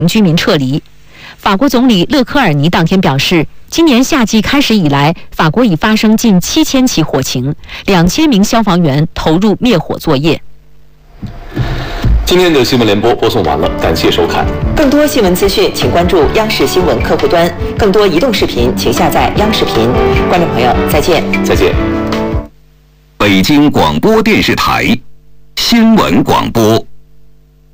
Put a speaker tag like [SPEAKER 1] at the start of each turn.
[SPEAKER 1] 居民撤离。法国总理勒科尔尼当天表示，今年夏季开始以来，法国已发生近7000起火情，2000名消防员投入灭火作业。
[SPEAKER 2] 今天的新闻联播播送完了，感谢收看。
[SPEAKER 3] 更多新闻资讯，请关注央视新闻客户端；更多移动视频，请下载央视频。观众朋友，再见。
[SPEAKER 2] 再见。
[SPEAKER 4] 北京广播电视台新闻广播。